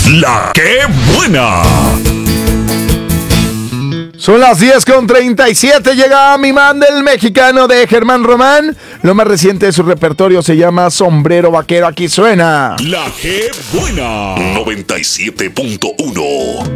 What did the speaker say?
La que buena. Son las 10:37, llega Mi Man del Mexicano de Germán Román. Lo más reciente de su repertorio se llama Sombrero Vaquero. Aquí suena La que buena. 97.1.